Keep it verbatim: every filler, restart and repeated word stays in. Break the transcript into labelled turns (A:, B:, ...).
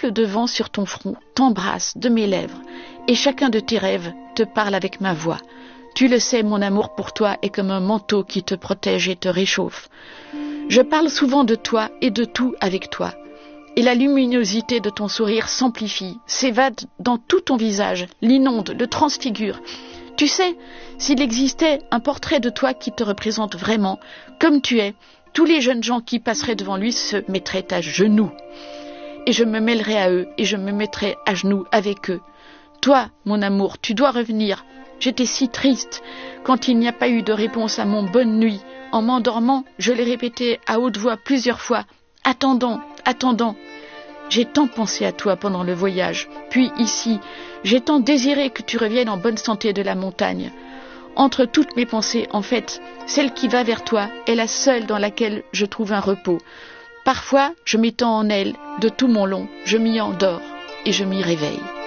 A: souffle de vent sur ton front t'embrasse de mes lèvres, et chacun de tes rêves te parle avec ma voix. Tu le sais, mon amour pour toi est comme un manteau qui te protège et te réchauffe. Je parle souvent de toi et de tout avec toi. Et la luminosité de ton sourire s'amplifie, s'évade dans tout ton visage, l'inonde, le transfigure. Tu sais, s'il existait un portrait de toi qui te représente vraiment, comme tu es, tous les jeunes gens qui passeraient devant lui se mettraient à genoux. Et je me mêlerais à eux, et je me mettrais à genoux avec eux. Toi, mon amour, tu dois revenir. J'étais si triste quand il n'y a pas eu de réponse à mon bonne nuit. En m'endormant, je l'ai répété à haute voix plusieurs fois. Attendons, attendons. J'ai tant pensé à toi pendant le voyage. Puis ici, j'ai tant désiré que tu reviennes en bonne santé de la montagne. Entre toutes mes pensées, en fait, celle qui va vers toi est la seule dans laquelle je trouve un repos. Parfois, je m'étends en elle de tout mon long, je m'y endors et je m'y réveille.